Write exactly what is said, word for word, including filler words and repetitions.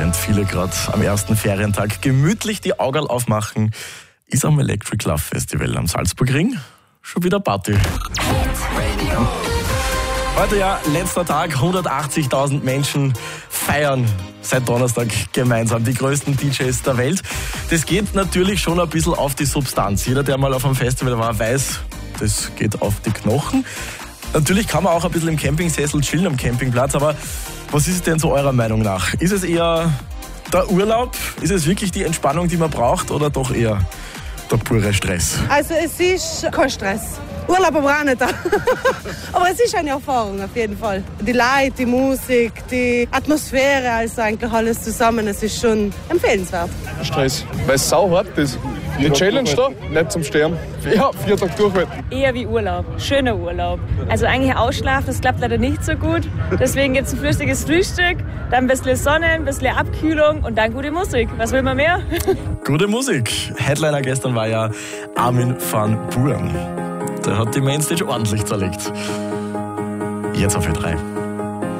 während viele gerade am ersten Ferientag gemütlich die Augen aufmachen, ist am Electric Love Festival am Salzburgring schon wieder Party. Heute ja letzter Tag, hundertachtzigtausend Menschen feiern seit Donnerstag gemeinsam die größten D Js der Welt. Das geht natürlich schon ein bisschen auf die Substanz. Jeder, der mal auf einem Festival war, weiß, das geht auf die Knochen. Natürlich kann man auch ein bisschen im Campingsessel chillen am Campingplatz, aber was ist es denn so eurer Meinung nach? Ist es eher der Urlaub? Ist es wirklich die Entspannung, die man braucht, oder doch eher der pure Stress? Also es ist kein Stress. Urlaub aber auch nicht. Aber es ist eine Erfahrung auf jeden Fall. Die Leute, die Musik, die Atmosphäre, also eigentlich alles zusammen, es ist schon empfehlenswert. Stress, weil es sau hart ist. Die Challenge da, nicht zum Sterben. Ja, vier Tage durchhalten. Eher wie Urlaub, schöner Urlaub. Also eigentlich ausschlafen, das klappt leider nicht so gut. Deswegen gibt es ein flüssiges Frühstück, dann ein bisschen Sonne, ein bisschen Abkühlung und dann gute Musik. Was will man mehr? Gute Musik. Headliner gestern war ja Armin van Buuren. Der hat die Mainstage ordentlich zerlegt. Jetzt auf Ö drei.